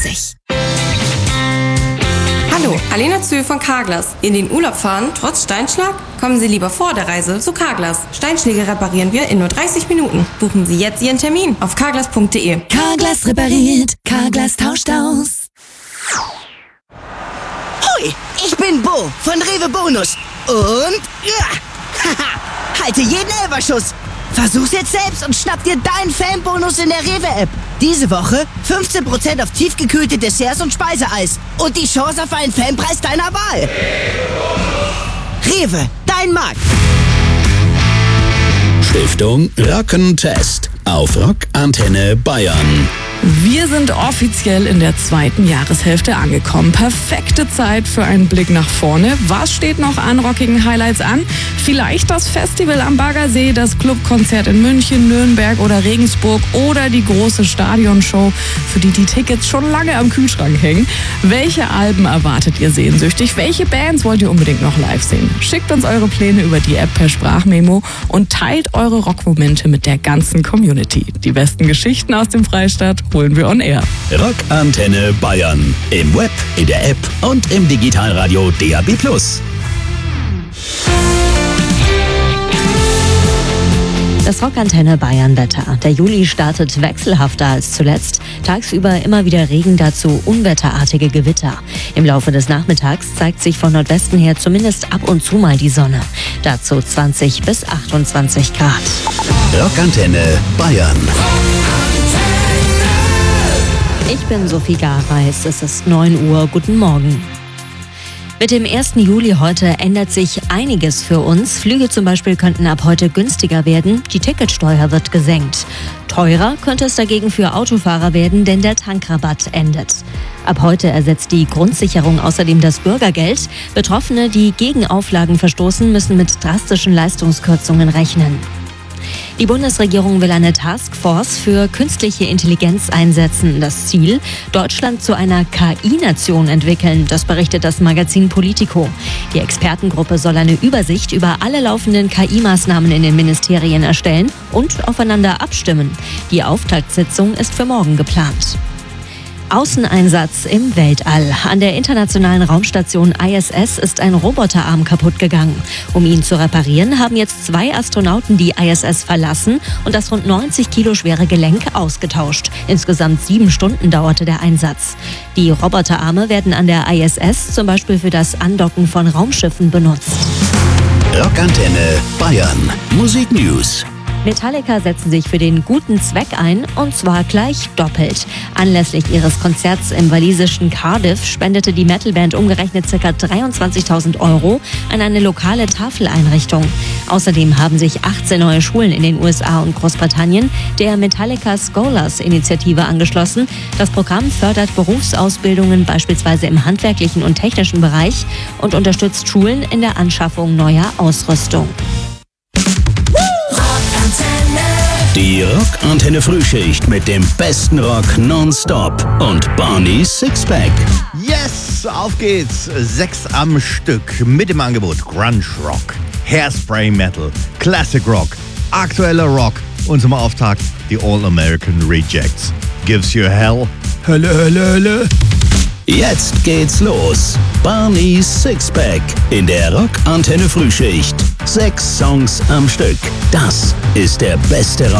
Hallo, Alena Zöhl von Carglass. In den Urlaub fahren, trotz Steinschlag? Kommen Sie lieber vor der Reise zu Carglass. Steinschläge reparieren wir in nur 30 Minuten. Buchen Sie jetzt Ihren Termin auf carglass.de. Carglass repariert, Carglass tauscht aus. Hoi, ich bin Bo von Rewe Bonus. Und halte jeden Elferschuss. Versuch's jetzt selbst und schnapp dir deinen Fanbonus in der Rewe-App. Diese Woche 15% auf tiefgekühlte Desserts und Speiseeis. Und die Chance auf einen Fanpreis deiner Wahl. Rewe, dein Markt. Stiftung Rock'n'Test auf Rock Antenne Bayern. Wir sind offiziell in der zweiten Jahreshälfte angekommen. Perfekte Zeit für einen Blick nach vorne. Was steht noch an rockigen Highlights an? Vielleicht das Festival am Baggersee, das Clubkonzert in München, Nürnberg oder Regensburg oder die große Stadionshow, für die die Tickets schon lange am Kühlschrank hängen. Welche Alben erwartet ihr sehnsüchtig? Welche Bands wollt ihr unbedingt noch live sehen? Schickt uns eure Pläne über die App per Sprachmemo und teilt eure Rockmomente mit der ganzen Community. Die besten Geschichten aus dem Freistaat holen wir on air. Rock Antenne Bayern. Im Web, in der App und im Digitalradio DAB+. Das Rockantenne Bayern Wetter. Der Juli startet wechselhafter als zuletzt. Tagsüber immer wieder Regen, dazu unwetterartige Gewitter. Im Laufe des Nachmittags zeigt sich von Nordwesten her zumindest ab und zu mal die Sonne. Dazu 20 bis 28 Grad. Rockantenne Bayern. Ich bin Sophie Gareis, es ist 9 Uhr, guten Morgen. Mit dem 1. Juli heute ändert sich einiges für uns. Flüge zum Beispiel könnten ab heute günstiger werden, die Ticketsteuer wird gesenkt. Teurer könnte es dagegen für Autofahrer werden, denn der Tankrabatt endet. Ab heute ersetzt die Grundsicherung außerdem das Bürgergeld. Betroffene, die gegen Auflagen verstoßen, müssen mit drastischen Leistungskürzungen rechnen. Die Bundesregierung will eine Taskforce für künstliche Intelligenz einsetzen. Das Ziel, Deutschland zu einer KI-Nation entwickeln, das berichtet das Magazin Politico. Die Expertengruppe soll eine Übersicht über alle laufenden KI-Maßnahmen in den Ministerien erstellen und aufeinander abstimmen. Die Auftaktsitzung ist für morgen geplant. Außeneinsatz im Weltall. An der internationalen Raumstation ISS ist ein Roboterarm kaputt gegangen. Um ihn zu reparieren, haben jetzt 2 Astronauten die ISS verlassen und das rund 90 Kilo schwere Gelenk ausgetauscht. Insgesamt 7 Stunden dauerte der Einsatz. Die Roboterarme werden an der ISS zum Beispiel für das Andocken von Raumschiffen benutzt. Rockantenne Bayern. Musik News. Metallica setzen sich für den guten Zweck ein, und zwar gleich doppelt. Anlässlich ihres Konzerts im walisischen Cardiff spendete die Metalband umgerechnet ca. 23.000 € an eine lokale Tafeleinrichtung. Außerdem haben sich 18 neue Schulen in den USA und Großbritannien der Metallica Scholars-Initiative angeschlossen. Das Programm fördert Berufsausbildungen beispielsweise im handwerklichen und technischen Bereich und unterstützt Schulen in der Anschaffung neuer Ausrüstung. Die Rockantenne Frühschicht mit dem besten Rock nonstop und Barney's Sixpack. Yes, auf geht's. 6 am Stück mit dem Angebot Grunge Rock, Hairspray Metal, Classic Rock, aktueller Rock und zum Auftakt die All American Rejects. Gives you hell. Hölle, Hölle, Hölle. Jetzt geht's los. Barney's Sixpack in der Rockantenne Frühschicht. 6 Songs am Stück. Das ist der beste Rock